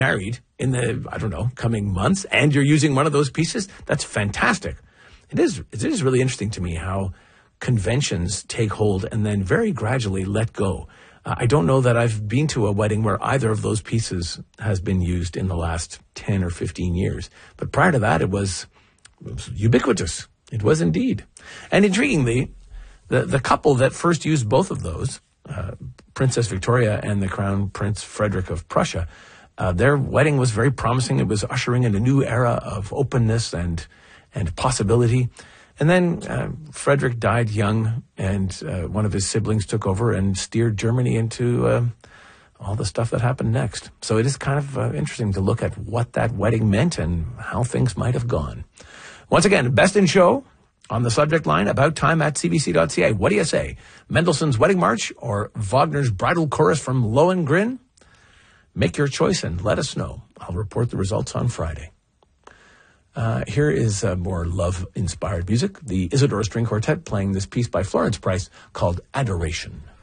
married in the, I don't know, coming months, and you're using one of those pieces, that's fantastic. It is really interesting to me how conventions take hold and then very gradually let go. I don't know that I've been to a wedding where either of those pieces has been used in the last 10 or 15 years. But prior to that, it was ubiquitous. It was indeed. And intriguingly, the couple that first used both of those, Princess Victoria and the Crown Prince Frederick of Prussia, their wedding was very promising. It was ushering in a new era of openness and possibility. And then Frederick died young, and one of his siblings took over and steered Germany into all the stuff that happened next. So it is kind of interesting to look at what that wedding meant and how things might have gone. Once again, Best in Show on the subject line, about time at cbc.ca. What do you say? Mendelssohn's Wedding March or Wagner's Bridal Chorus from Lohengrin? Make your choice and let us know. I'll report the results on Friday. Here is more love-inspired music. The Isidore String Quartet playing this piece by Florence Price called Adoration.